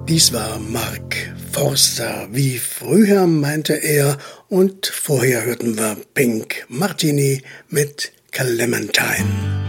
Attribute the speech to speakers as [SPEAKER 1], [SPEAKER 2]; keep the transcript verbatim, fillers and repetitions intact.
[SPEAKER 1] Dies war Mark Forster, wie früher meinte er, und vorher hörten wir Pink Martini mit Clementine.